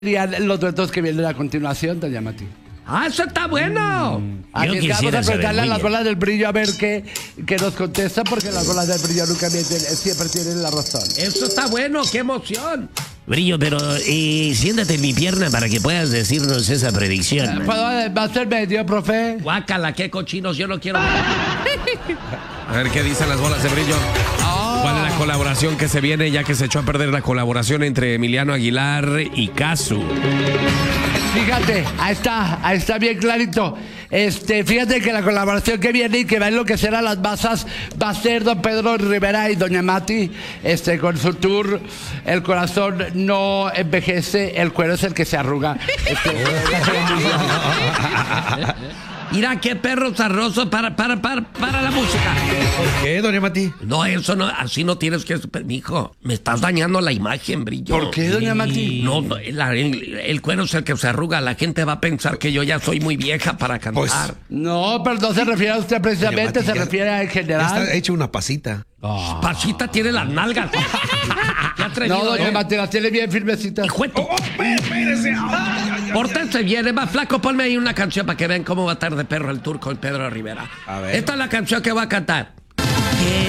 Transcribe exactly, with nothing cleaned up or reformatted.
serían los duetos que vienen a continuación, doña Mati? ¡Ah, eso está bueno! Mm. Aquí vamos a preguntarle a las bolas del brillo a ver qué, qué nos contesta, porque las bolas del brillo nunca mienten, siempre tienen la razón. Eso está bueno, qué emoción. Brillo, pero eh, siéntate en mi pierna para que puedas decirnos esa predicción. ¿Puedo va a ser medio, profe? Guácala, qué cochinos, yo no quiero. A ver qué dicen las bolas de brillo. Oh. ¿Cuál es la colaboración que se viene, ya que se echó a perder la colaboración entre Emiliano Aguilar y Casu? Fíjate, ahí está, ahí está bien clarito. Este, fíjate que la colaboración que viene y que va a enloquecer a las masas va a ser don Pedro Rivera y doña Mati, este, con su tour El corazón no envejece, el cuero es el que se arruga. Este, Mira qué perro zarroso, para, para, para, para la música. ¿Por qué, doña Mati? No, eso no, así no tienes que... Mijo, me estás dañando la imagen, Brillo. ¿Por qué, doña Mati? No, no, la- el, el cuero es el que se arruga. La gente va a pensar que yo ya soy muy vieja para cantar. Pues, No, pero no se refiere a usted precisamente, Doña Mati, se ya- refiere a en Ya general. está hecho una pasita. Pasita tiene las nalgas. Qué atrevido, No, doña ¿eh? Mati, las tiene bien firmecitas. Hijo de tu- espérese. Pórtense bien, es más flaco, ponme ahí una canción para que vean cómo va a estar de perro el tour con Pedro Rivera. A ver. Esta es la canción que va a cantar.